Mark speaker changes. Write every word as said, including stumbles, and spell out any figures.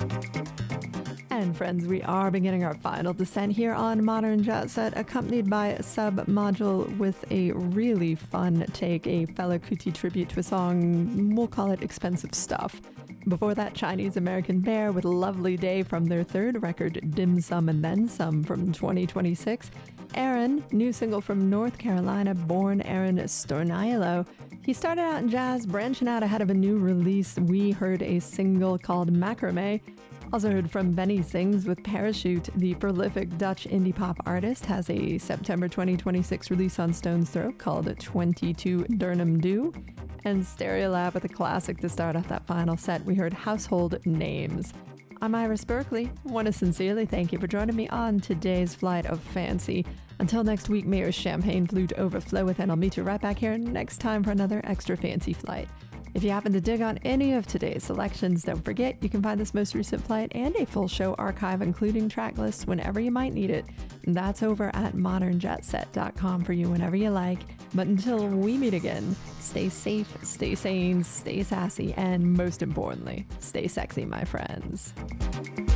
Speaker 1: And friends, we are beginning our final descent here on Modern Jet Set, accompanied by a sub-module with a really fun take, a Fela Kuti tribute to a song, we'll call it Expensive Stuff. Before that, Chinese American Bear with Lovely Day from their third record, Dim Sum and Then Some from twenty twenty-six. Aaron, new single from North Carolina, Born Aaron Storniolo. He started out in jazz, branching out ahead of a new release. We heard a single called Macrame. Also heard from Benny Sings with Parachute. The prolific Dutch indie pop artist has a September twenty twenty-six release on Stone's Throw called twenty-two Durnham Dew. And Stereolab with a classic to start off that final set. We heard Household Names. I'm Iris Berkeley. Want to sincerely thank you for joining me on today's flight of fancy. Until next week, may your champagne flute overflow with, and I'll meet you right back here next time for another extra fancy flight. If you happen to dig on any of today's selections, don't forget you can find this most recent flight and a full show archive, including track lists, whenever you might need it. And that's over at modern jet set dot com for you whenever you like. But until we meet again, stay safe, stay sane, stay sassy, and most importantly, stay sexy, my friends.